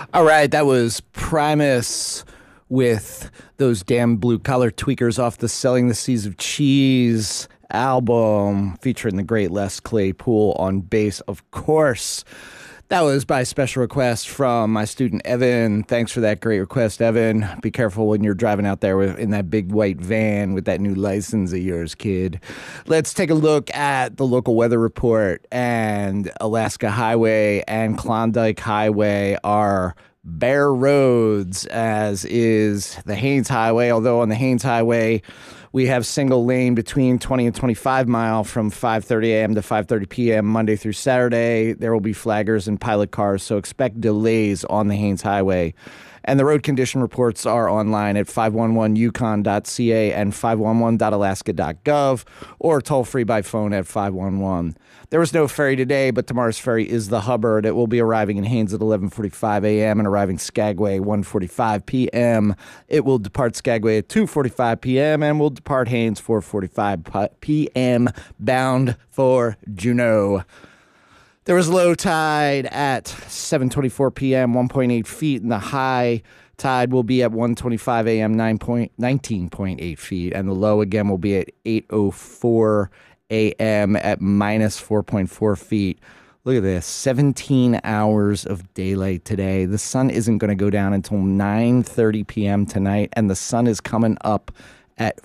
All right, that was Primus with those damn blue collar tweakers off the Selling the Seas of Cheese album featuring the great Les Claypool on bass, of course. That was by special request from my student Evan. Thanks for that great request, Evan. Be careful when you're driving out there in that big white van with that new license of yours, kid. Let's take a look at the local weather report. And Alaska Highway and Klondike Highway are bare roads, as is the Haines Highway, although on the Haines Highway, we have single lane between 20 and 25 mile from 5:30 a.m. to 5:30 p.m. Monday through Saturday. There will be flaggers and pilot cars, so expect delays on the Haines Highway. And the road condition reports are online at 511yukon.ca and 511.alaska.gov, or toll free by phone at 511. There was no ferry today, but tomorrow's ferry is the Hubbard. It will be arriving in Haines at 11:45 a.m. and arriving Skagway 1:45 p.m. It will depart Skagway at 2:45 p.m. and will depart Haines 4:45 p.m. bound for Juneau. There was low tide at 7:24 p.m., 1.8 feet, and the high tide will be at 1:25 a.m., 19.8 feet, and the low again will be at 8:04 a.m. at minus 4.4 feet. Look at this, 17 hours of daylight today. The sun isn't going to go down until 9:30 p.m. tonight, and the sun is coming up at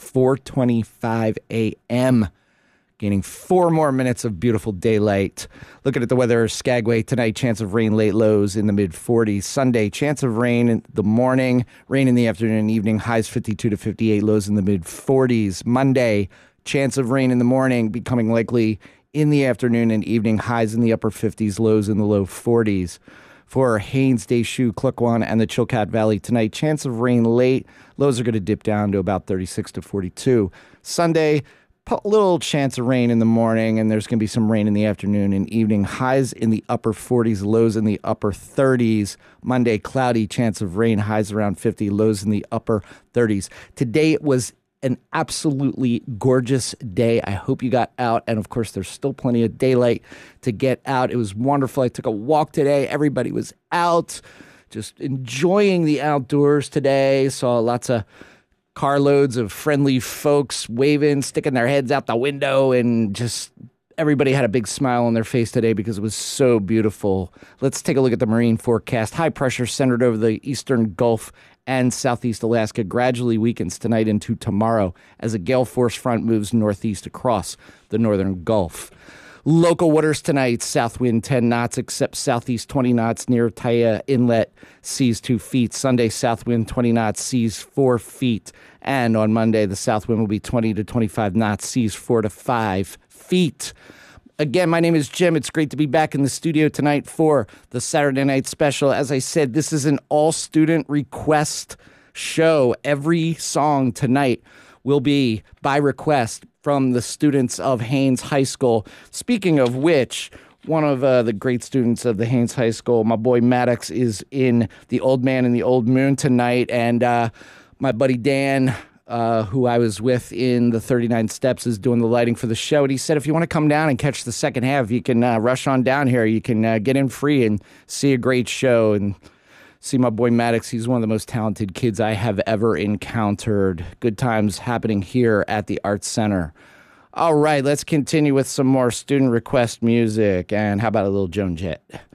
4:25 a.m., gaining 4 more minutes of beautiful daylight. Looking at the weather, Skagway tonight, chance of rain, late lows in the mid-40s. Sunday, chance of rain in the morning, rain in the afternoon and evening, highs 52 to 58, lows in the mid-40s. Monday, chance of rain in the morning, becoming likely in the afternoon and evening, highs in the upper 50s, lows in the low 40s. For Haines, Deschutes, Klukwan, and the Chilkat Valley tonight, chance of rain late, lows are going to dip down to about 36 to 42. Sunday, a little chance of rain in the morning, and there's going to be some rain in the afternoon and evening. Highs in the upper 40s, lows in the upper 30s. Monday, cloudy, chance of rain, highs around 50, lows in the upper 30s. Today was an absolutely gorgeous day. I hope you got out, and of course, there's still plenty of daylight to get out. It was wonderful. I took a walk today. Everybody was out, just enjoying the outdoors today. Saw lots of carloads of friendly folks waving, sticking their heads out the window, and just everybody had a big smile on their face today because it was so beautiful. Let's take a look at the marine forecast. High pressure centered over the eastern Gulf and southeast Alaska gradually weakens tonight into tomorrow as a gale force front moves northeast across the northern Gulf. Local waters tonight, south wind 10 knots, except southeast 20 knots near Taya Inlet, seas 2 feet. Sunday, south wind 20 knots, seas 4 feet. And on Monday, the south wind will be 20 to 25 knots, seas 4 to 5 feet. Again, my name is Jim. It's great to be back in the studio tonight for the Saturday Night Special. As I said, this is an all-student request show. Every song tonight will be by request from the students of Haines High School. Speaking of which, one of the great students of the Haines High School, my boy Maddox, is in The Old Man and the Old Moon tonight. And my buddy Dan, who I was with in the 39 Steps, is doing the lighting for the show. And he said, if you want to come down and catch the second half, you can rush on down here. You can get in free and see a great show and see my boy Maddox. He's one of the most talented kids I have ever encountered. Good times happening here at the Arts Center. All right, let's continue with some more student request music. And how about a little Joan Jett?